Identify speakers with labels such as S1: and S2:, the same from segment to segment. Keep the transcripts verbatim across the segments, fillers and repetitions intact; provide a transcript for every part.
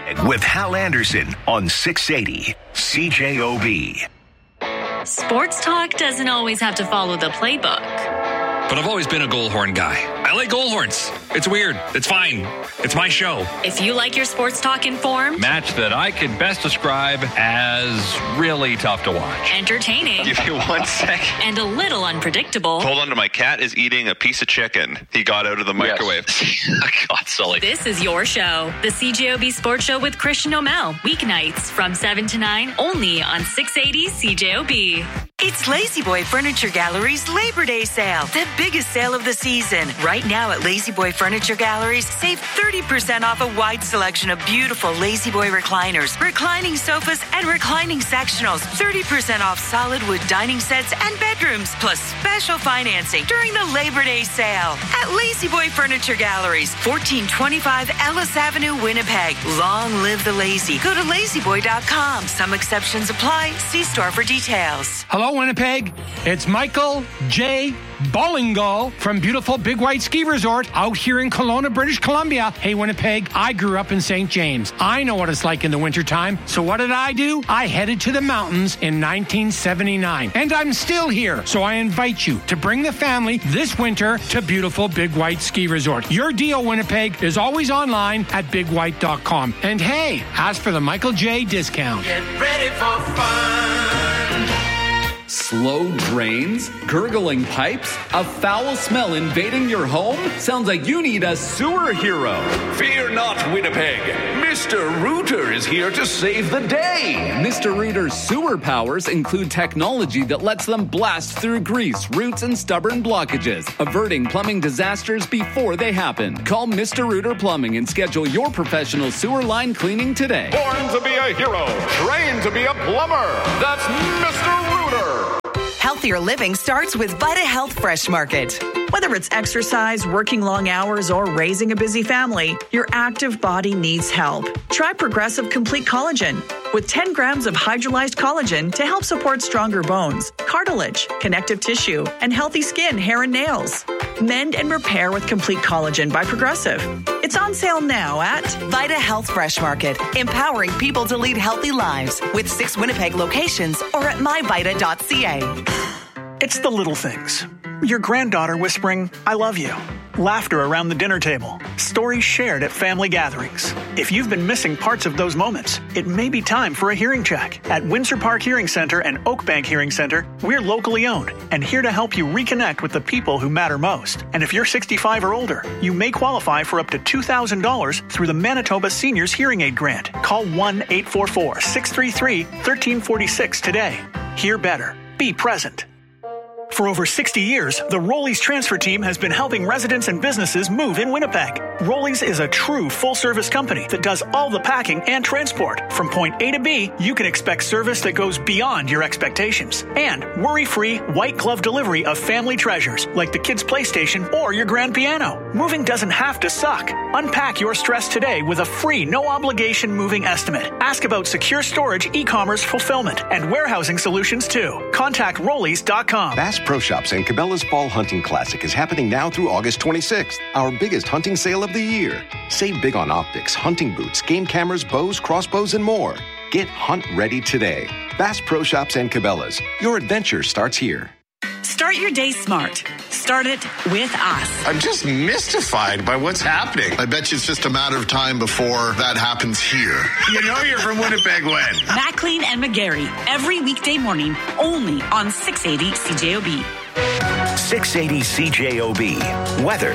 S1: Winnipeg with Hal Anderson on six eighty C J O B.
S2: Sports talk doesn't always have to follow the playbook.
S3: But I've always been a goal horn guy. I like goal horns. It's weird. It's fine. It's my show.
S2: If you like your sports talk informed,
S4: match that I could best describe as really tough to watch.
S2: Entertaining.
S5: Give you one sec.
S2: And a little unpredictable.
S5: Hold on to my cat is eating a piece of chicken. He got out of the microwave.
S3: Yes. God, Sully.
S2: This is your show. The C J O B Sports Show with Christian O'Mell. Weeknights from seven to nine only on six eighty C J O B.
S6: It's La-Z-Boy Furniture Gallery's Labor Day sale, the biggest sale of the season. Right now at La-Z-Boy Furniture Galleries, save thirty percent off a wide selection of beautiful La-Z-Boy recliners, reclining sofas, and reclining sectionals. thirty percent off solid wood dining sets and bedrooms, plus special financing during the Labor Day sale at La-Z-Boy Furniture Galleries, fourteen twenty-five Ellis Avenue, Winnipeg. Long live the lazy. Go to lazy boy dot com. Some exceptions apply. See store for details.
S7: Hello, Winnipeg. It's Michael J. Bollingo from beautiful Big White Ski Resort out here in Kelowna, British Columbia. Hey, Winnipeg, I grew up in Saint James. I know what it's like in the wintertime. So what did I do? I headed to the mountains in nineteen seventy-nine. And I'm still here. So I invite you to bring the family this winter to beautiful Big White Ski Resort. Your deal, Winnipeg, is always online at big white dot com. And hey, ask for the Michael J. discount.
S8: Get ready for fun.
S9: Slow drains? Gurgling pipes? A foul smell invading your home? Sounds like you need a sewer hero.
S10: Fear not, Winnipeg. Mister Rooter is here to save the day.
S9: Mister Rooter's sewer powers include technology that lets them blast through grease, roots, and stubborn blockages, averting plumbing disasters before they happen. Call Mister Rooter Plumbing and schedule your professional sewer line cleaning today.
S11: Born to be a hero, trained to be a plumber. That's Mister Rooter.
S12: Healthier living starts with Vita Health Fresh Market. Whether it's exercise, working long hours, or raising a busy family, your active body needs help. Try Progressive Complete Collagen with ten grams of hydrolyzed collagen to help support stronger bones, cartilage, connective tissue, and healthy skin, hair, and nails. Mend and repair with Complete Collagen by Progressive. It's on sale now at
S6: Vita Health Fresh Market, empowering people to lead healthy lives with six Winnipeg locations or at my vita dot c a.
S13: It's the little things. Your granddaughter whispering, "I love you." Laughter around the dinner table. Stories shared at family gatherings. If you've been missing parts of those moments, it may be time for a hearing check. At Windsor Park Hearing Center and Oakbank Hearing Center, we're locally owned and here to help you reconnect with the people who matter most. And if you're sixty-five or older, you may qualify for up to two thousand dollars through the Manitoba Seniors Hearing Aid Grant. Call one eight four four, six three three, one three four six today. Hear better. Be present. For over sixty years, the Rollies transfer team has been helping residents and businesses move in Winnipeg. Rollies is a true full-service company that does all the packing and transport. From point A to B, you can expect service that goes beyond your expectations. And worry-free, white-glove delivery of family treasures like the kids' PlayStation or your grand piano. Moving doesn't have to suck. Unpack your stress today with a free, no-obligation moving estimate. Ask about secure storage, e-commerce fulfillment, and warehousing solutions, too. Contact rollies dot com.
S14: Bass Pro Shops and Cabela's Fall Hunting Classic is happening now through August twenty-sixth, our biggest hunting sale of the year. Save big on optics, hunting boots, game cameras, bows, crossbows, and more. Get hunt ready today. Bass Pro Shops and Cabela's. Your adventure starts here.
S15: Start your day smart. Start it with us.
S16: I'm just mystified by what's happening. I bet you it's just a matter of time before that happens here. You know you're from Winnipeg when?
S15: Maclean and McGarry, every weekday morning, only on six eighty C J O B.
S1: six eighty C J O B. Weather.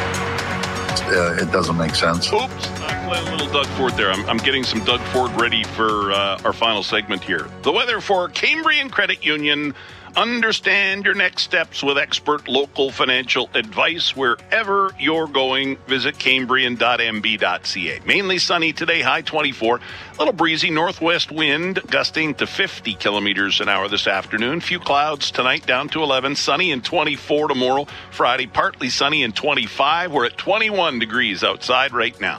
S17: Uh, it doesn't make sense.
S18: Oops, I'm playing a little Doug Ford there. I'm, I'm getting some Doug Ford ready for uh, our final segment here. The weather for Cambrian Credit Union. Understand your next steps with expert local financial advice wherever you're going. Visit cambrian dot m b dot c a. Mainly sunny today, high twenty-four. A little breezy northwest wind gusting to fifty kilometers an hour this afternoon. Few clouds tonight, down to eleven. Sunny and twenty-four tomorrow. Friday, partly sunny and twenty-five. We're at twenty-one degrees outside right now.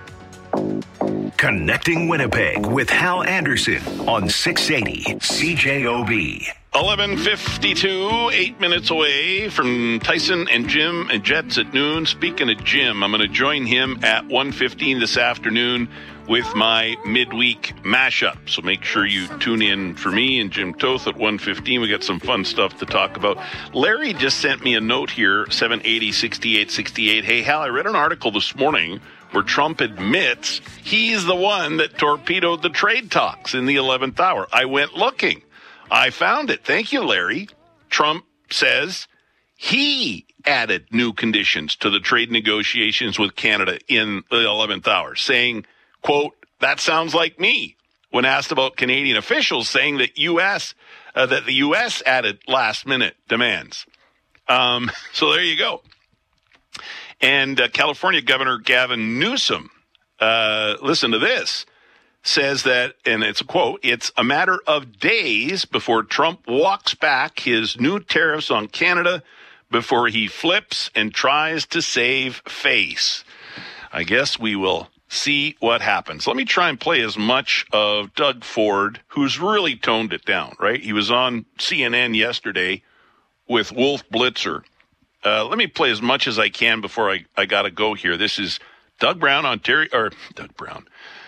S1: Connecting Winnipeg with Hal Anderson on six eighty C J O B.
S18: eleven fifty-two, eight minutes away from Tyson and Jim and Jets at noon. Speaking of Jim, I'm going to join him at one fifteen this afternoon. with my midweek mashup. So make sure you tune in for me and Jim Toth at one fifteen. We got some fun stuff to talk about. Larry just sent me a note here, seven eighty, sixty-eight sixty-eight. Hey, Hal, I read an article this morning where Trump admits he's the one that torpedoed the trade talks in the eleventh hour. I went looking. I found it. Thank you, Larry. Trump says he added new conditions to the trade negotiations with Canada in the eleventh hour, saying, quote, that sounds like me, when asked about Canadian officials saying that U S uh, that the U S added last-minute demands. Um, so there you go. And uh, California Governor Gavin Newsom, uh, listen to this, says that, and it's a quote, it's a matter of days before Trump walks back his new tariffs on Canada before he flips and tries to save face. I guess we will see what happens. Let me try and play as much of Doug Ford, who's really toned it down, right? He was on C N N yesterday with Wolf Blitzer. Uh, let me play as much as I can before I, I got to go here. This is Doug Brown, Ontario, or Doug Brown.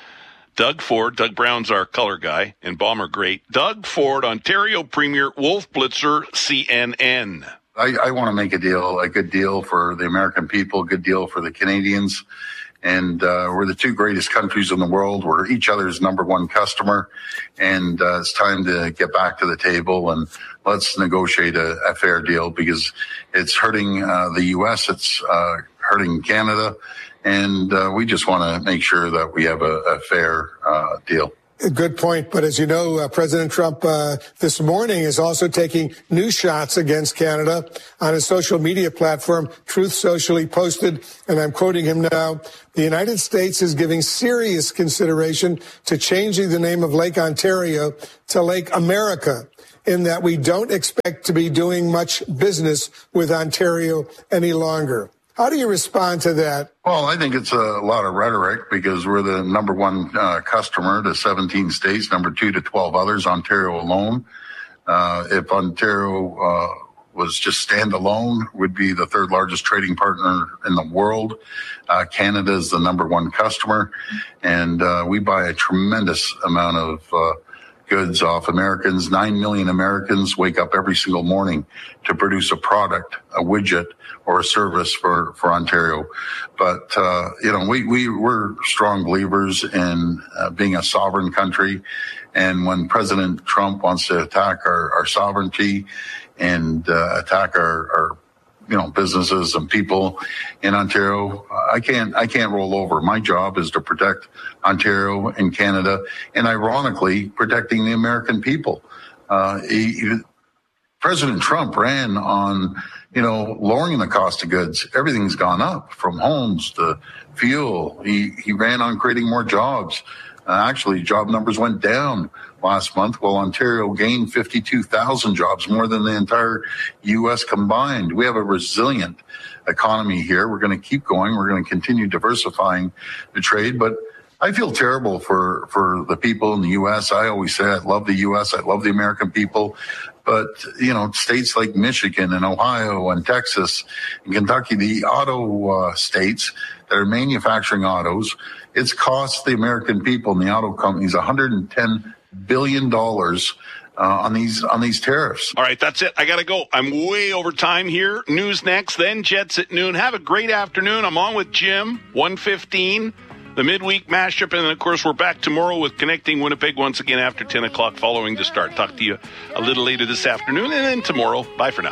S18: Doug Ford. Doug Brown's our color guy and bomber great. Doug Ford, Ontario Premier, Wolf Blitzer, C N N.
S17: I, I want to make a deal, a good deal for the American people, a good deal for the Canadians. And uh, we're the two greatest countries in the world. We're each other's number one customer. And uh, it's time to get back to the table and let's negotiate a, a fair deal because it's hurting uh, the U S, it's uh, hurting Canada. And uh, we just want to make sure that we have a, a fair uh, deal.
S19: A good point. But as you know, uh, President Trump uh, this morning is also taking new shots against Canada. On his social media platform, Truth Social, he posted, and I'm quoting him now, the United States is giving serious consideration to changing the name of Lake Ontario to Lake America, in that we don't expect to be doing much business with Ontario any longer. How do you respond to that?
S17: Well, I think it's a lot of rhetoric because we're the number one uh, customer to seventeen states, number two to twelve others, Ontario alone. Uh, if Ontario uh, was just standalone, would be the third largest trading partner in the world. Uh, Canada is the number one customer, and uh, we buy a tremendous amount of uh, goods off Americans. Nine million Americans wake up every single morning to produce a product, a widget, or a service for, for Ontario. But, uh, you know, we, we, we're strong believers in uh, being a sovereign country. And when President Trump wants to attack our, our sovereignty and uh, attack our, our, you know, businesses and people in Ontario, I can't, I can't roll over. My job is to protect Ontario and Canada and ironically protecting the American people. Uh, he, he, President Trump ran on, you know, lowering the cost of goods. Everything's gone up from homes to fuel. He, he ran on creating more jobs. Uh, actually, job numbers went down last month, while Ontario gained fifty-two thousand jobs, more than the entire U S combined. We have a resilient economy here. We're going to keep going. We're going to continue diversifying the trade. But I feel terrible for, for the people in the U S. I always say I love the U S. I love the American people. But, you know, states like Michigan and Ohio and Texas and Kentucky, the auto uh, states that are manufacturing autos, it's cost the American people and the auto companies one hundred ten billion dollars uh, on these on these tariffs.
S18: All right, that's it. I got to go. I'm way over time here. News next, then Jets at noon. Have a great afternoon. I'm on with Jim, one fifteen. The midweek mashup, and then, of course, we're back tomorrow with Connecting Winnipeg once again after ten o'clock following the start. Talk to you a little later this afternoon, and then tomorrow. Bye for now.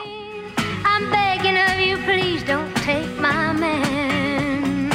S20: I'm begging of you, please don't take my man.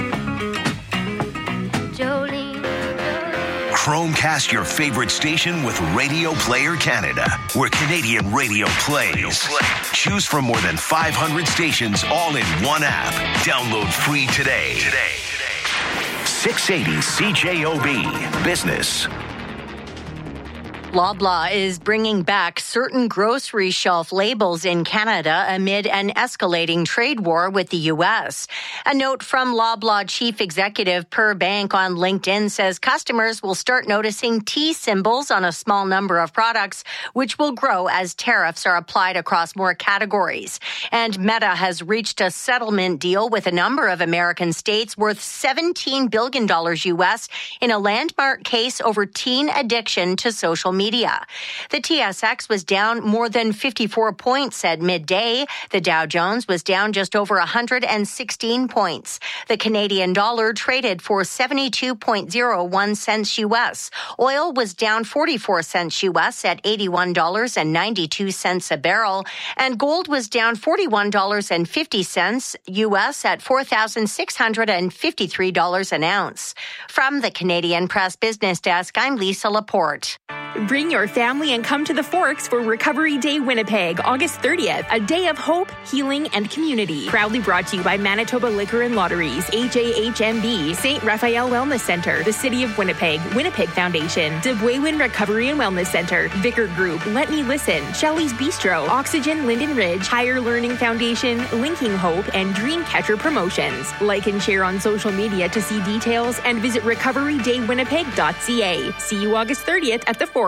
S20: Jolene, Jolene.
S1: Chromecast your favorite station with Radio Player Canada, where Canadian radio plays. Choose from more than five hundred stations all in one app. Download free today. Today. six eighty C J O B Business.
S21: Loblaw is bringing back certain grocery shelf labels in Canada amid an escalating trade war with the U S. A note from Loblaw Chief Executive Per Bank on LinkedIn says customers will start noticing T symbols on a small number of products, which will grow as tariffs are applied across more categories. And Meta has reached a settlement deal with a number of American states worth seventeen billion dollars U S in a landmark case over teen addiction to social media. Media. The T S X was down more than fifty-four points at midday. The Dow Jones was down just over one hundred sixteen points. The Canadian dollar traded for seventy-two point oh one cents U S. Oil was down forty-four cents U S at eighty-one dollars and ninety-two cents a barrel. And gold was down forty-one dollars and fifty cents U S at four thousand six hundred fifty-three dollars an ounce. From the Canadian Press Business Desk, I'm Lisa Laporte.
S22: Bring your family and come to the Forks for Recovery Day Winnipeg, August thirtieth, a day of hope, healing, and community. Proudly brought to you by Manitoba Liquor and Lotteries, H A H M B, Saint Raphael Wellness Center, the City of Winnipeg, Winnipeg Foundation, Debwaywen Recovery and Wellness Center, Vicar Group, Let Me Listen, Shelley's Bistro, Oxygen Linden Ridge, Higher Learning Foundation, Linking Hope, and Dreamcatcher Promotions. Like and share on social media to see details and visit recovery day winnipeg dot c a. See you August thirtieth at the Forks.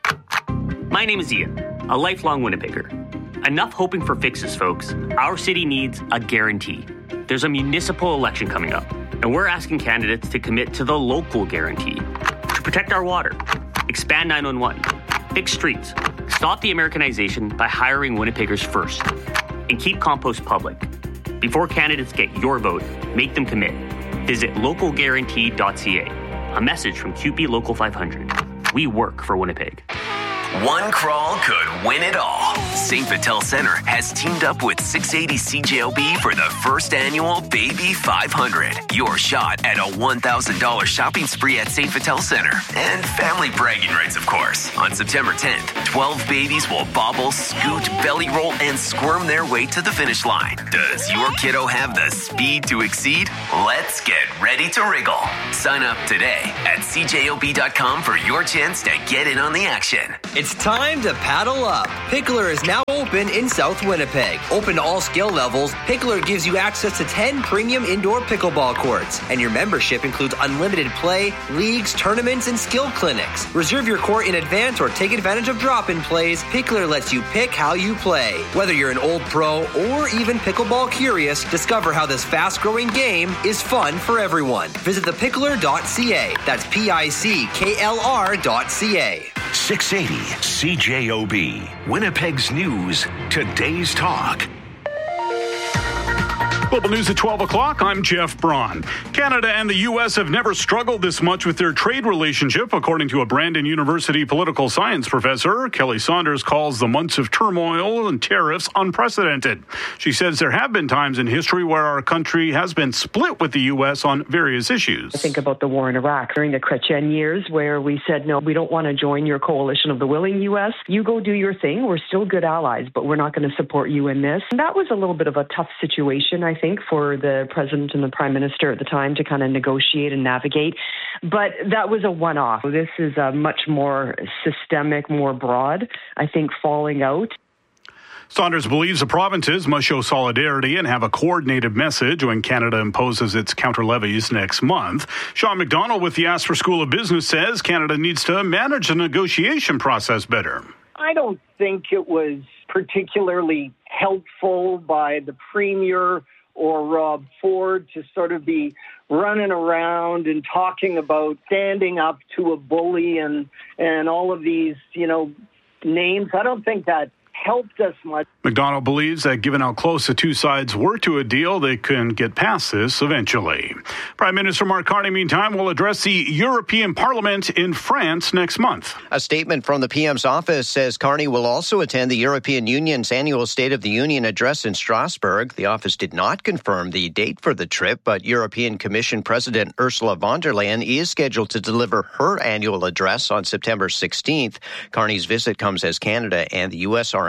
S23: My name is Ian, a lifelong Winnipegger. Enough hoping for fixes, folks. Our city needs a guarantee. There's a municipal election coming up, and we're asking candidates to commit to the local guarantee. To protect our water, expand nine one one, fix streets, stop the Americanization by hiring Winnipeggers first, and keep compost public. Before candidates get your vote, make them commit. Visit local guarantee dot c a. A message from Q P Local five hundred. We work for Winnipeg.
S1: One crawl could win it all. Saint Vital Center has teamed up with six eighty C J O B for the first annual Baby five hundred. Your shot at a one thousand dollars shopping spree at Saint Vital Center. And family bragging rights, of course. On September tenth, twelve babies will bobble, scoot, belly roll, and squirm their way to the finish line. Does your kiddo have the speed to exceed? Let's get ready to wriggle. Sign up today at c j o b dot com for your chance to get in on the action.
S24: It's time to paddle up. Pickler is now open in South Winnipeg. Open to all skill levels, Pickler gives you access to ten premium indoor pickleball courts. And your membership includes unlimited play, leagues, tournaments, and skill clinics. Reserve your court in advance or take advantage of drop-in plays. Pickler lets you pick how you play. Whether you're an old pro or even pickleball curious, discover how this fast-growing game is fun for everyone. Visit the pickler dot c a. That's P I C K L R dot C A.
S1: six eighty C J O B, Winnipeg's News, today's talk.
S25: Global News at twelve o'clock. I'm Jeff Braun. Canada and the U S have never struggled this much with their trade relationship, according to a Brandon University political science professor. Kelly Saunders calls the months of turmoil and tariffs unprecedented. She says there have been times in history where our country has been split with the U S on various issues.
S26: I think about the war in Iraq during the Chrétien years, where we said, no, we don't want to join your coalition of the willing U S. You go do your thing. We're still good allies, but we're not going to support you in this. And that was a little bit of a tough situation, I think, for the president and the prime minister at the time to kind of negotiate and navigate. But that was a one-off. This is a much more systemic, more broad, I think, falling out.
S25: Saunders believes the provinces must show solidarity and have a coordinated message when Canada imposes its counter levies next month. Sean McDonald with the Asper School of Business says Canada needs to manage the negotiation process better.
S27: I don't think it was particularly helpful by the Premier or Rob Ford to sort of be running around and talking about standing up to a bully and, and all of these, you know, names. I don't think that helped us much.
S25: McDonald believes that given how close the two sides were to a deal, they can get past this eventually. Prime Minister Mark Carney, meantime, will address the European Parliament in France next month.
S28: A statement from the P M's office says Carney will also attend the European Union's annual State of the Union address in Strasbourg. The office did not confirm the date for the trip, but European Commission President Ursula von der Leyen is scheduled to deliver her annual address on September sixteenth. Carney's visit comes as Canada and the U S are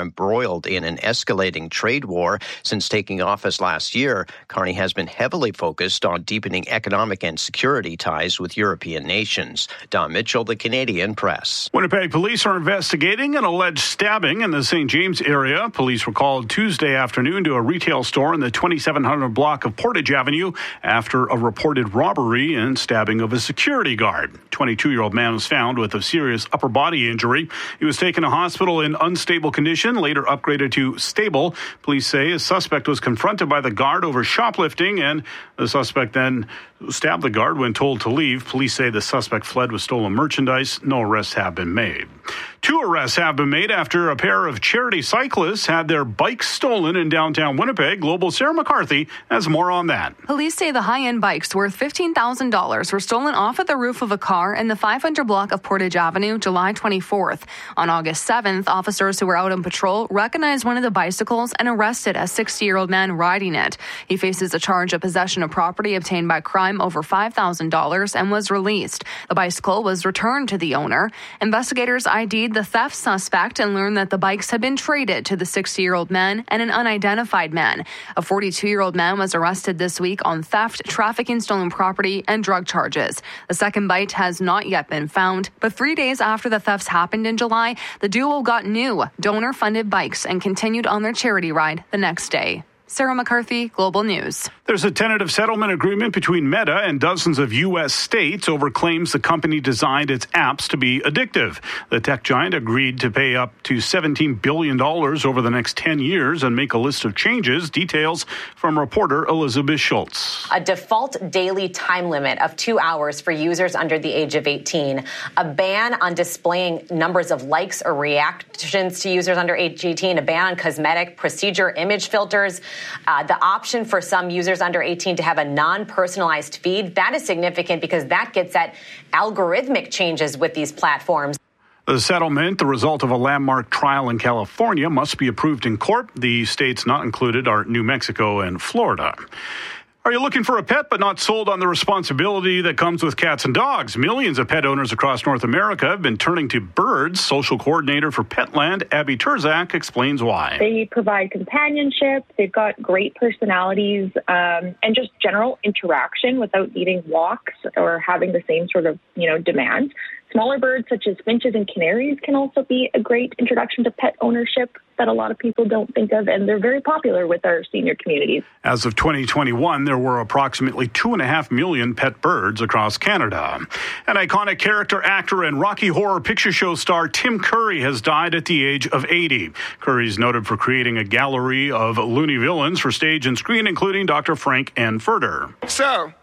S28: embroiled in an escalating trade war. Since taking office last year, Carney has been heavily focused on deepening economic and security ties with European nations. Don Mitchell, the Canadian Press.
S25: Winnipeg police are investigating an alleged stabbing in the Saint James area. Police were called Tuesday afternoon to a retail store in the twenty-seven hundred block of Portage Avenue after a reported robbery and stabbing of a security guard. twenty-two-year-old man was found with a serious upper body injury. He was taken to hospital in unstable condition, later upgraded to stable. Police say a suspect was confronted by the guard over shoplifting, and the suspect then stabbed the guard when told to leave. Police say the suspect fled with stolen merchandise. No arrests have been made. Two arrests have been made after a pair of charity cyclists had their bikes stolen in downtown Winnipeg. Global's Sarah McCarthy has more on that.
S2: Police say the high-end bikes worth fifteen thousand dollars were stolen off of the roof of a car in the five hundred block of Portage Avenue July twenty-fourth. On August seventh, officers who were out on patrol recognized one of the bicycles and arrested a sixty-year-old man riding it. He faces a charge of possession of property obtained by crime over five thousand dollars and was released. The bicycle was returned to the owner. Investigators I D'd the theft suspect and learned that the bikes had been traded to the sixty-year-old man and an unidentified man. A forty-two-year-old man was arrested this week on theft, trafficking stolen property, and drug charges. The second bike has not yet been found, but three days after the thefts happened in July, the duo got new donor-funded bikes and continued on their charity ride the next day. Sarah McCarthy, Global News.
S25: There's a tentative settlement agreement between Meta and dozens of U S states over claims the company designed its apps to be addictive. The tech giant agreed to pay up to seventeen billion dollars over the next ten years and make a list of changes. Details from reporter Elizabeth Schultz.
S3: A default daily time limit of two hours for users under the age of eighteen. A ban on displaying numbers of likes or reactions to users under age eighteen. A ban on cosmetic procedure image filters. Uh, the option for some users under eighteen to have a non-personalized feed. That is significant because that gets at algorithmic changes with these platforms.
S25: The settlement, the result of a landmark trial in California, must be approved in court. The states not included are New Mexico and Florida. Are you looking for a pet but not sold on the responsibility that comes with cats and dogs? Millions of pet owners across North America have been turning to birds. Social coordinator for Petland, Abby Turzak, explains why.
S4: They provide companionship, they've got great personalities, um, and just general interaction without needing walks or having the same sort of, you know, demands. Smaller birds such as finches and canaries can also be a great introduction to pet ownership that a lot of people don't think of, and they're very popular with our senior communities.
S25: As of twenty twenty-one, there were approximately two and a half million pet birds across Canada. An iconic character actor and Rocky Horror Picture Show star Tim Curry has died at the age of eighty. Curry is noted for creating a gallery of loony villains for stage and screen, including Doctor Frank Furter.
S5: So,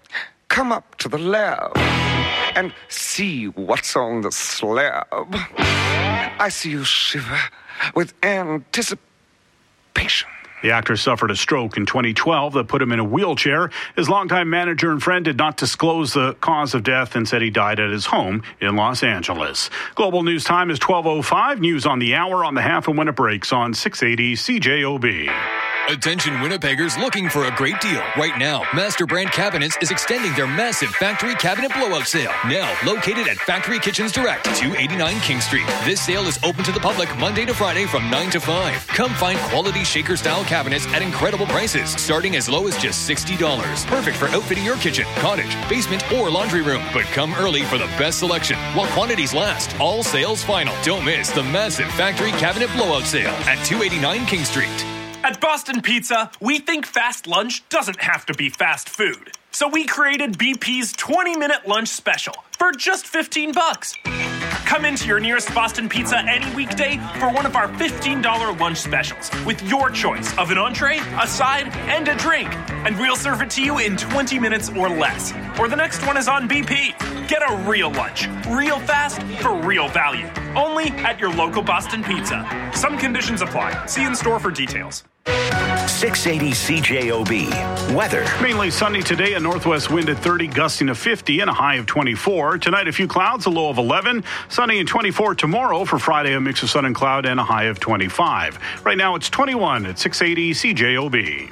S5: come up to the lab and see what's on the slab. I see you shiver with anticipation.
S25: The actor suffered a stroke in twenty twelve that put him in a wheelchair. His longtime manager and friend did not disclose the cause of death and said he died at his home in Los Angeles. Global News Time is twelve oh five. News on the hour on the half and when it breaks on six eighty C J O B.
S7: Attention Winnipeggers looking for a great deal. Right now, Master Brand Cabinets is extending their massive factory cabinet blowout sale. Now located at Factory Kitchens Direct, two eighty-nine King Street. This sale is open to the public Monday to Friday from nine to five. Come find quality shaker-style cabinets at incredible prices, starting as low as just sixty dollars. Perfect for outfitting your kitchen, cottage, basement, or laundry room. But come early for the best selection while quantities last. All sales final. Don't miss the massive factory cabinet blowout sale at two eighty-nine King Street.
S8: At Boston Pizza, we think fast lunch doesn't have to be fast food. So we created B P's twenty-minute lunch special for just fifteen bucks. Come into your nearest Boston Pizza any weekday for one of our fifteen dollars lunch specials with your choice of an entree, a side, and a drink. And we'll serve it to you in twenty minutes or less. Or the next one is on B P. Get a real lunch, real fast, for real value. Only at your local Boston Pizza. Some conditions apply. See in store for details.
S1: six eighty C J O B. Weather.
S25: Mainly sunny today, a northwest wind at thirty, gusting to fifty, and a high of twenty-four. Tonight, a few clouds, a low of eleven. Sunny and twenty-four tomorrow. For Friday, a mix of sun and cloud and a high of twenty-five. Right now, it's twenty-one at six eighty C J O B.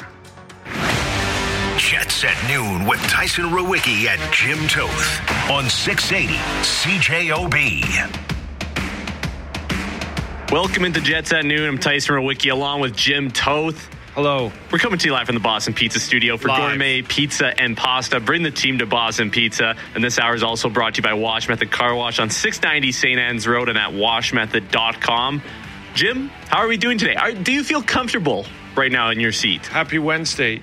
S1: Jets at noon with Tyson Rowicki and Jim Toth on six eighty C J O B.
S6: Welcome into Jets at Noon. I'm Tyson Rowicki along with Jim Toth.
S9: Hello.
S6: We're coming to you live from the Boston Pizza Studio for
S9: Live.
S6: gourmet pizza and pasta. Bring the team to Boston Pizza. And this hour is also brought to you by Wash Method Car Wash on six ninety Saint Anne's Road and at wash method dot com. Jim, how are we doing today? Are, do you feel comfortable right now in your seat?
S9: Happy Wednesday.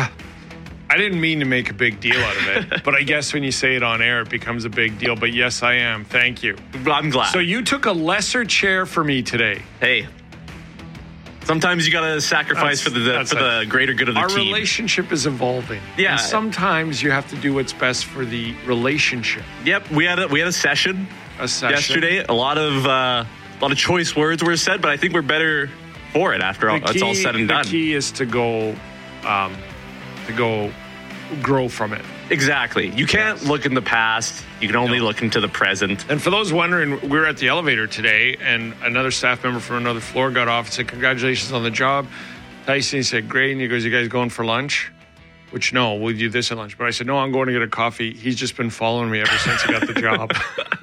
S9: I didn't mean to make a big deal out of it, but I guess when you say it on air, it becomes a big deal. But yes, I am. Thank you.
S6: I'm glad.
S9: So you took a lesser chair for me today.
S6: Hey. Sometimes you got to sacrifice that's, for the for the greater good of the
S9: Our
S6: team.
S9: Our relationship is evolving.
S6: Yeah.
S9: And sometimes you have to do what's best for the relationship.
S6: Yep. We had a, we had a session,
S9: a session
S6: yesterday. A lot of uh, a lot of choice words were said, but I think we're better for it after all.
S9: The key,
S6: that's all said and done.
S9: The key is to go, um, to go, grow from it.
S6: Exactly. You can't yes. look in the past. You can only no. look into the present.
S9: And for those wondering, we were at the elevator today, and another staff member from another floor got off and said, "Congratulations on the job." Tyson said, "Great." And he goes, "You guys going for lunch?" Which, no, we'll do this at lunch. But I said, "No, I'm going to get a coffee." He's just been following me ever since he got the job.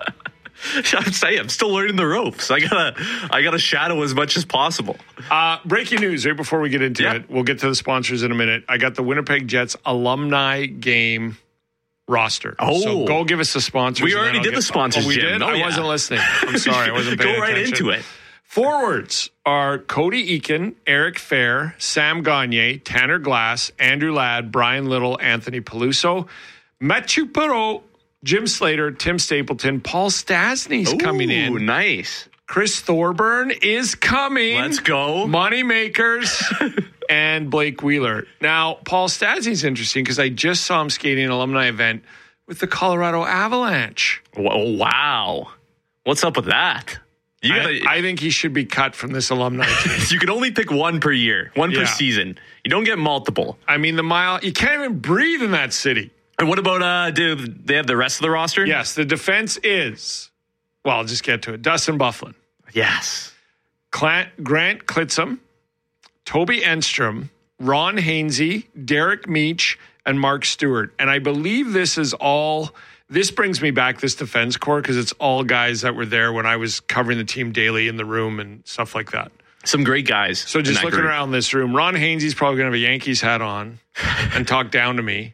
S6: I'm saying, I'm still learning the ropes. I gotta, I gotta shadow as much as possible.
S9: Uh, breaking news right before we get into yeah. it. We'll get to the sponsors in a minute. I got the Winnipeg Jets alumni game roster.
S6: Oh,
S9: so go give us the sponsors.
S6: We already did the sponsors.
S9: Oh, we
S6: Jim.
S9: did.
S6: Oh,
S9: I
S6: yeah.
S9: wasn't listening. I'm sorry. I wasn't paying
S6: go right
S9: attention.
S6: into it.
S9: Forwards are Cody Eakin, Eric Fair, Sam Gagner, Tanner Glass, Andrew Ladd, Brian Little, Anthony Peluso, Mathieu Perreault, Jim Slater, Tim Stapleton, Paul Stastny's
S6: Ooh,
S9: coming in.
S6: Nice.
S9: Chris Thorburn is coming.
S6: Let's go.
S9: Money makers. And Blake Wheeler. Now, Paul Stastny's interesting because I just saw him skating an alumni event with the Colorado Avalanche.
S6: Oh, wow. What's up with that?
S9: You gotta, I, I think he should be cut from this alumni team.
S6: You can only pick one per year, one
S9: yeah.
S6: per season. You don't get multiple.
S9: I mean, the mile, you can't even breathe in that city.
S6: And what about, uh, do they have the rest of the roster?
S9: Yes, the defense is, well, I'll just get to it. Dustin Byfuglien.
S6: Yes.
S9: Grant Klitzum, Toby Enstrom, Ron Hainsey, Derek Meach, and Mark Stewart. And I believe this is all, this brings me back, this defense core, because it's all guys that were there when I was covering the team daily in the room and stuff like that.
S6: Some great guys.
S9: So just looking group. around this room, Ron Hainsey's probably going to have a Yankees hat on and talk down to me.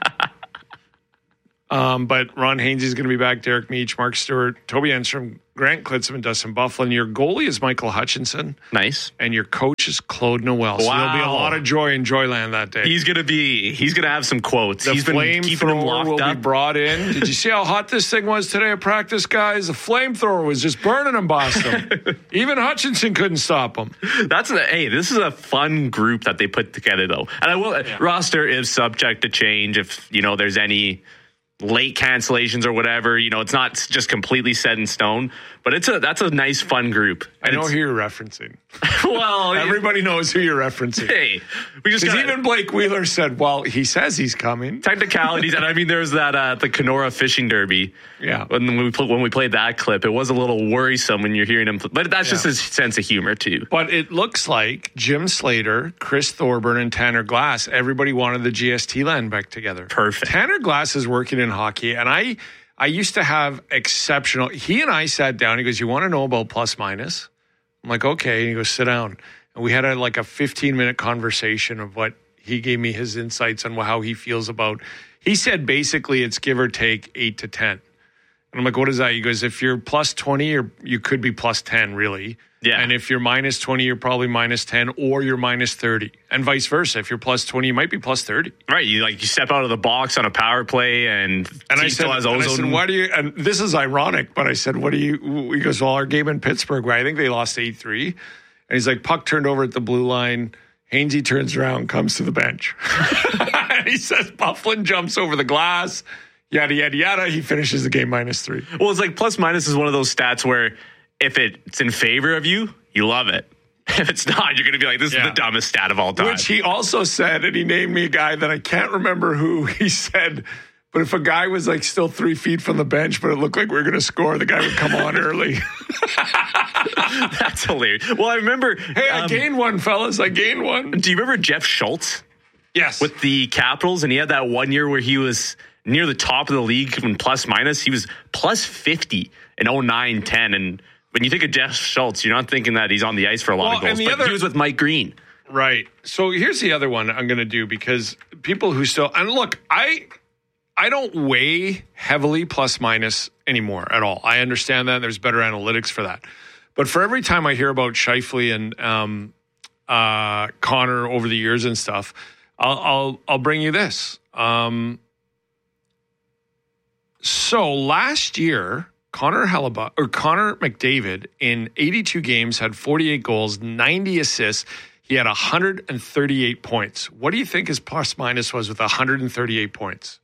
S9: Um, but Ron Hainsey is going to be back. Derek Meach, Mark Stewart, Toby Enstrom, Grant Klitzum, and Dustin Byfuglien. Your goalie is Michael Hutchinson.
S6: Nice.
S9: And your coach is Claude Noel.
S6: Wow.
S9: So there'll be a lot of joy in Joyland that day.
S6: He's going to be, he's going to have some quotes.
S9: The
S6: he's been keeping them locked
S9: will
S6: up.
S9: be brought in. Did you see how hot this thing was today at practice, guys? The flamethrower was just burning in Boston. Even Hutchinson couldn't stop him.
S6: That's a, hey, this is a fun group that they put together, though. And I will, yeah. roster is subject to change if, you know, there's any late cancellations or whatever. You know, it's not just completely set in stone, but it's a that's a nice fun group.
S9: And I know who you're referencing.
S6: Well,
S9: everybody knows who you're referencing.
S6: Hey, we just
S9: gotta, even Blake Wheeler said, well, he says he's coming.
S6: Technicalities. And I mean, there's that uh the Kenora fishing derby.
S9: Yeah.
S6: When we pl- when we played that clip, it was a little worrisome when you're hearing him, but that's yeah. just his sense of humor too.
S9: But it looks like Jim Slater, Chris Thorburn, and Tanner Glass, everybody wanted the G S T land back together.
S6: Perfect.
S9: Tanner Glass is working in hockey, and I I used to have exceptional, he and I sat down, he goes, you want to know about plus minus? I'm like, okay. And he goes, sit down. And we had a, like a fifteen minute conversation of what he gave me his insights on how he feels about, he said basically it's give or take eight to ten. And I'm like, what is that? He goes, if you're plus twenty, you're, you could be plus ten, really.
S6: Yeah.
S9: And if you're minus twenty, you're probably minus ten, or you're minus thirty. And vice versa. If you're plus twenty, you might be plus thirty.
S6: Right. You like you step out of the box on a power play and,
S9: and I said, and I said, why do you, and this is ironic, but I said, what do you, he goes, well, our game in Pittsburgh, where I think they lost eight three. And he's like, puck turned over at the blue line. Hainsey turns around, comes to the bench. And he says, Byfuglien jumps over the glass. Yada, yada, yada. He finishes the game minus three.
S6: Well, it's like plus minus is one of those stats where if it's in favor of you, you love it. If it's not, you're going to be like, this yeah. is the dumbest stat of all time.
S9: Which he also said, and he named me a guy that I can't remember who. He said, but if a guy was like still three feet from the bench, but it looked like we were going to score, the guy would come on early.
S6: That's hilarious. Well, I remember.
S9: Hey, I um, gained one, fellas. I gained one.
S6: Do you remember Jeff Schultz?
S9: Yes.
S6: With the Capitals, and he had that one year where he was near the top of the league in plus minus. He was plus fifty in oh nine ten, and when you think of Jeff Schultz, you're not thinking that he's on the ice for a lot
S9: Well,
S6: of goals.
S9: and the
S6: But
S9: other-
S6: he was with Mike Green.
S9: Right. So here's the other one I'm going to do, because people who still, and look, I I don't weigh heavily plus minus anymore at all. I understand that. There's better analytics for that. But for every time I hear about Scheifele and um, uh, Connor over the years and stuff, I'll I'll, I'll bring you this. Um, so last year, Connor Hellebuyck or Connor McDavid in eighty-two games had forty-eight goals, ninety assists. He had one hundred thirty-eight points. What do you think his plus minus was with one hundred thirty-eight points?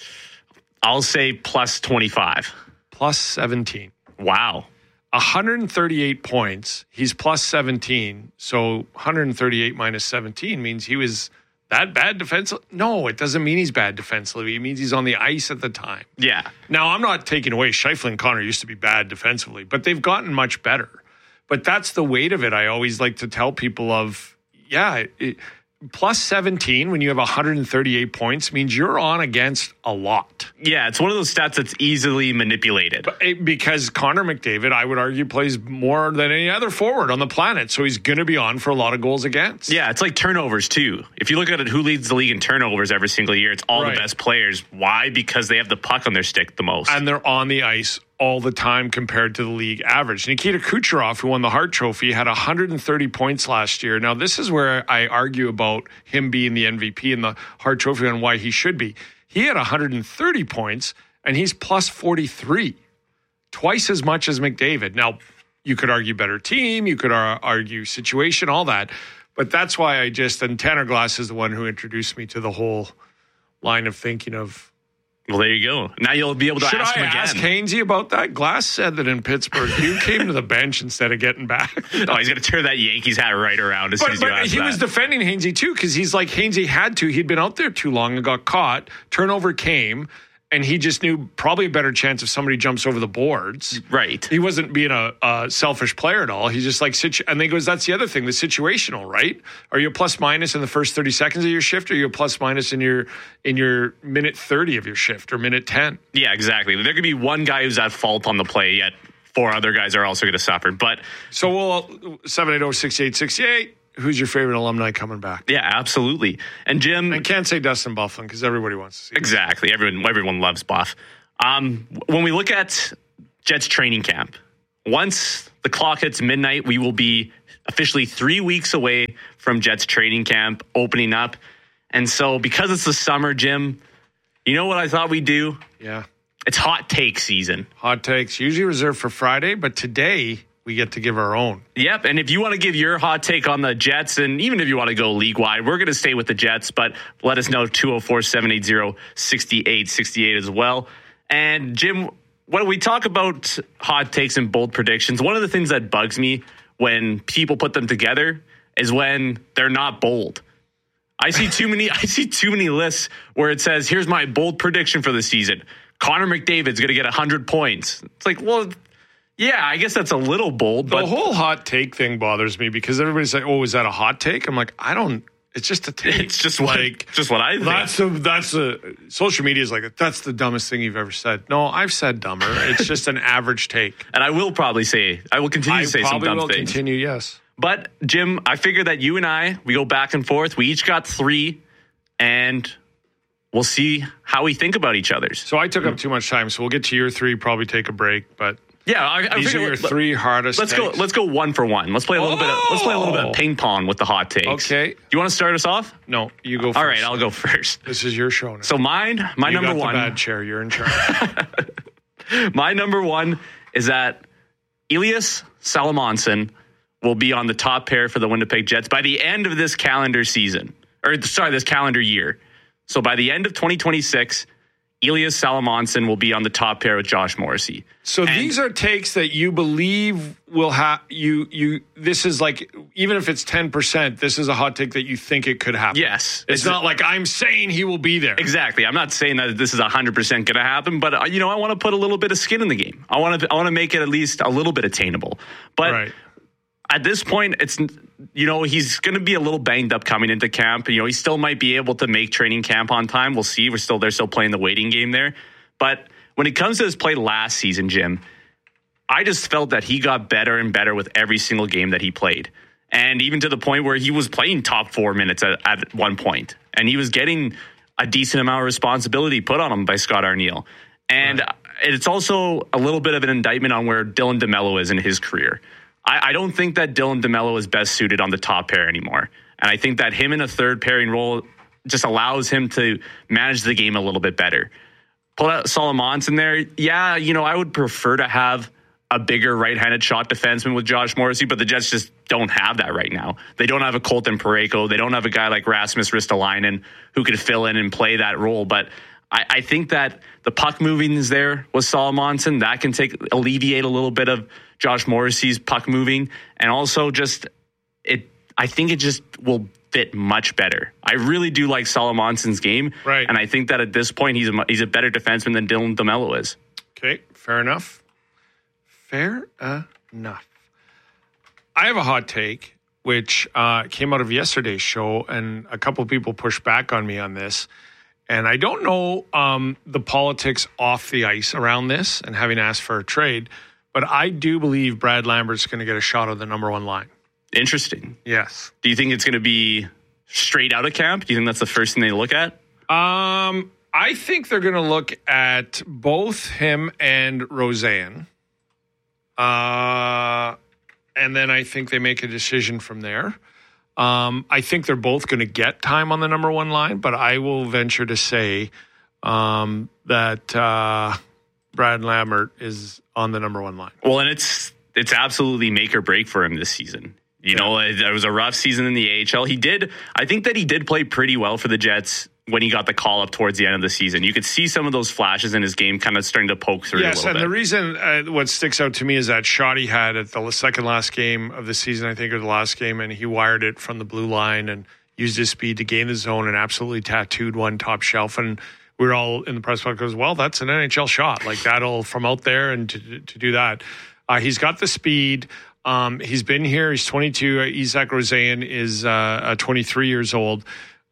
S6: I'll say plus twenty-five.
S9: Plus seventeen.
S6: Wow.
S9: one hundred thirty-eight points. He's plus seventeen. So one hundred thirty-eight minus seventeen means he was that bad defensively. No, it doesn't mean he's bad defensively. It means he's on the ice at the time.
S6: Yeah.
S9: Now, I'm not taking away Scheifele and Connor used to be bad defensively, but they've gotten much better. But that's the weight of it. I always like to tell people of, yeah, it, plus seventeen when you have one hundred thirty-eight points means you're on against a lot.
S6: Yeah, it's one of those stats that's easily manipulated.
S9: But it, because Connor McDavid, I would argue, plays more than any other forward on the planet. So he's going to be on for a lot of goals against.
S6: Yeah, it's like turnovers too. If you look at it, who leads the league in turnovers every single year, it's all
S9: Right.
S6: the best players. Why? Because they have the puck on their stick the most.
S9: And they're on the ice all the time compared to the league average. Nikita Kucherov, who won the Hart Trophy, had one hundred thirty points last year. Now, this is where I argue about him being the M V P and the Hart Trophy and why he should be. He had one hundred thirty points, and he's plus forty-three, twice as much as McDavid. Now, you could argue better team, you could ar- argue situation, all that. But that's why I just, and Tanner Glass is the one who introduced me to the whole line of thinking of,
S6: well, there you go. Now you'll be able to
S9: should
S6: ask
S9: I
S6: him again.
S9: ask Hainsey about that? Glass said that in Pittsburgh, you came to the bench instead of getting back.
S6: Oh, he's going to turn that Yankees hat right around as
S9: But,
S6: soon as you
S9: but
S6: ask
S9: he
S6: that.
S9: was defending Hainsey too, because he's like, Hainsey had to. He'd been out there too long and got caught. Turnover came, and he just knew probably a better chance if somebody jumps over the boards.
S6: Right.
S9: He wasn't being a, a selfish player at all. He's just like, situ- and then he goes, that's the other thing, the situational, right? Are you a plus minus in the first thirty seconds of your shift, or are you a plus minus in your in your minute thirty of your shift or minute ten?
S6: Yeah, exactly. There could be one guy who's at fault on the play, yet four other guys are also going to suffer. But
S9: so we'll seven eight zero, six eight six eight. Who's your favorite alumni coming back?
S6: Yeah, absolutely. And Jim,
S9: I can't say Dustin Byfuglien because everybody wants to see.
S6: Exactly. Him. Everyone, everyone loves Buff. Um, when we look at Jets training camp, once the clock hits midnight, we will be officially three weeks away from Jets training camp opening up. And so, because it's the summer, Jim, you know what I thought we'd do?
S9: Yeah,
S6: it's hot take season.
S9: Hot takes usually reserved for Friday, but today we get to give our own.
S6: Yep. And if you want to give your hot take on the Jets, and even if you want to go league wide, we're going to stay with the Jets, but let us know two oh four, seven eight zero, six eight six eight as well. And Jim, when we talk about hot takes and bold predictions, one of the things that bugs me when people put them together is when they're not bold. I see too many, I see too many lists where it says, here's my bold prediction for the season. Connor McDavid's going to get one hundred points. It's like, well, yeah, I guess that's a little bold.
S9: The
S6: but
S9: whole hot take thing bothers me because everybody's like, "Oh, is that a hot take?" I'm like, I don't. It's just a take.
S6: It's just like just what I think.
S9: That's a, that's a social media is like that's the dumbest thing you've ever said. No, I've said dumber. It's just an average take,
S6: and I will probably say I will continue
S9: I
S6: to say some
S9: probably
S6: dumb
S9: will
S6: things.
S9: Continue, yes.
S6: But Jim, I figure that you and I we go back and forth. We each got three, and we'll see how we think about each other's.
S9: So I took up too much time, so we'll get to your three. Probably take a break, but.
S6: Yeah, I, I
S9: these
S6: figure,
S9: are your
S6: let,
S9: three hardest.
S6: Let's
S9: takes.
S6: go. Let's go one for one. Let's play a little oh! bit. Of, let's play a little bit of ping pong with the hot takes.
S9: Okay.
S6: Do you want to start us off?
S9: No, you go. first.
S6: All right, I'll go first.
S9: This is your show now.
S6: So mine, my
S9: you
S6: number
S9: got
S6: one.
S9: The bad chair. You're in charge.
S6: My number one is that Elias Salomonsson will be on the top pair for the Winnipeg Jets by the end of this calendar season, or sorry, this calendar year. So by the end of twenty twenty-six. Elias Salomonsson will be on the top pair with Josh Morrissey.
S9: So and these are takes that you believe will have you you this is like even if it's ten percent, this is a hot take that you think it could happen.
S6: Yes.
S9: It's, it's not a, like I'm saying he will be there.
S6: Exactly. I'm not saying that this is one hundred percent going to happen, but uh, you know, I want to put a little bit of skin in the game. I want to I want to make it at least a little bit attainable. But right. At this point, it's, you know, he's going to be a little banged up coming into camp. You know, he still might be able to make training camp on time. We'll see. We're still, they're still playing the waiting game there. But when it comes to his play last season, Jim, I just felt that he got better and better with every single game that he played. And even to the point where he was playing top four minutes at, at one point. And he was getting a decent amount of responsibility put on him by Scott Arniel. And right. it's also a little bit of an indictment on where Dylan DeMello is in his career. I, I don't think that Dylan DeMello is best suited on the top pair anymore. And I think that him in a third pairing role just allows him to manage the game a little bit better. Pull out Solomonson there. Yeah, you know, I would prefer to have a bigger right-handed shot defenseman with Josh Morrissey, but the Jets just don't have that right now. They don't have a Colton Parayko. They don't have a guy like Rasmus Ristolainen who could fill in and play that role. But I, I think that the puck moving is there with Solomonson. That can take alleviate a little bit of Josh Morrissey's puck moving. And also just, it. I think it just will fit much better. I really do like Solomonson's game.
S9: Right.
S6: And I think that at this point, he's a, he's a better defenseman than Dylan DeMello is.
S9: Okay, fair enough. Fair enough. I have a hot take, which uh, came out of yesterday's show, and a couple people pushed back on me on this. And I don't know um, the politics off the ice around this and having asked for a trade, but I do believe Brad Lambert's going to get a shot on the number one line.
S6: Interesting.
S9: Yes.
S6: Do you think it's going to be straight out of camp? Do you think that's the first thing they look at?
S9: Um, I think they're going to look at both him and Roseanne. Uh, and then I think they make a decision from there. Um, I think they're both going to get time on the number one line, but I will venture to say um, that uh, Brad Lambert is on the number one line.
S6: Well, and it's it's absolutely make or break for him this season. You know, it, it was a rough season in the A H L. He did, I think that he did play pretty well for the Jets when he got the call up towards the end of the season. You could see some of those flashes in his game kind of starting to poke through
S9: yes,
S6: a little
S9: and
S6: bit.
S9: the reason uh, what sticks out to me is that shot he had at the second last game of the season, I think, or the last game, and he wired it from the blue line and used his speed to gain the zone and absolutely tattooed one top shelf. And we were all in the press box goes, well, that's an N H L shot. Like that'll from out there and to, to do that. Uh, he's got the speed. Um, he's been here. He's twenty-two. Uh, Isaac Roseanne is uh, twenty-three years old.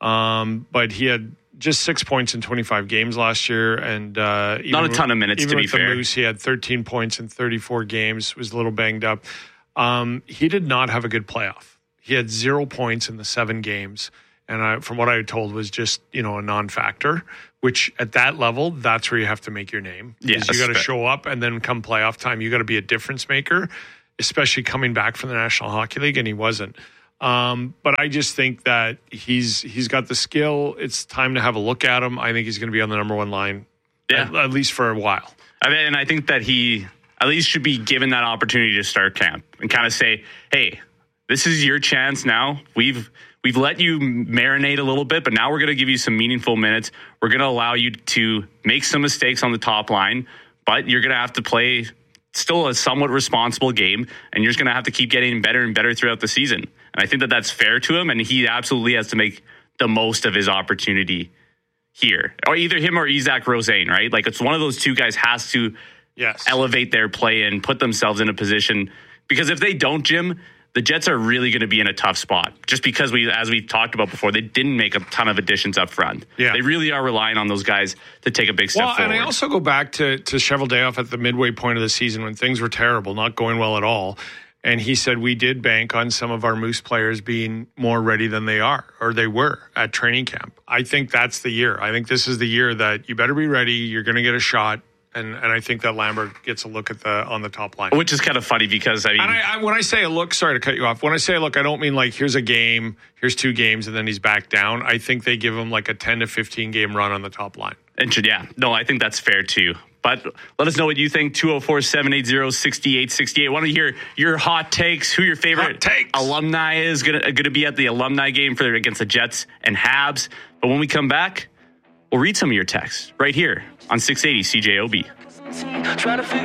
S9: Um, but he had just six points in twenty-five games last year. And uh,
S6: not a ton
S9: with,
S6: of minutes,
S9: even
S6: to be
S9: with
S6: fair.
S9: The Moose, he had thirteen points in thirty-four games, was a little banged up. Um, he did not have a good playoff. He had zero points in the seven games. And I, from what I was told, was just, you know, a non-factor, which at that level, that's where you have to make your name.
S6: Yeah,
S9: you got to show up, and then come playoff time, you got to be a difference maker, especially coming back from the National Hockey League, and he wasn't. Um, but I just think that he's he's got the skill. It's time to have a look at him. I think he's going to be on the number one line,
S6: yeah.
S9: at, at least for a while.
S6: I mean, and I think that he at least should be given that opportunity to start camp and kind of say, hey, this is your chance now. We've we've let you marinate a little bit, but now we're going to give you some meaningful minutes. We're going to allow you to make some mistakes on the top line, but you're going to have to play still a somewhat responsible game, and you're just going to have to keep getting better and better throughout the season. And I think that that's fair to him, and he absolutely has to make the most of his opportunity here. Or either him or Isaac Roseanne, right? Like, it's one of those two guys has to
S9: yes.
S6: elevate their play and put themselves in a position. Because if they don't, Jim, the Jets are really going to be in a tough spot. Just because, we, as we've talked about before, they didn't make a ton of additions up front.
S9: Yeah.
S6: They really are relying on those guys to take a big step
S9: well,
S6: forward.
S9: And I also go back to, to Cheveldayoff at the midway point of the season when things were terrible, not going well at all. And he said, we did bank on some of our Moose players being more ready than they are, or they were at training camp. I think that's the year. I think this is the year that you better be ready. You're going to get a shot. And and I think that Lambert gets a look at the on the top line.
S6: Which is kind of funny because, I mean...
S9: And I, I, when I say a look, sorry to cut you off. When I say a look, I don't mean like, here's a game, here's two games, and then he's back down. I think they give him like a ten to fifteen game run on the top line.
S6: And yeah, no, I think that's fair too. But let us know what you think. two oh four, seven eight zero, six eight six eight. I want to hear your hot takes, who your favorite alumni is going to going to be at the alumni game for against the Jets and Habs. But when we come back, we'll read some of your texts right here on six eighty C J O B.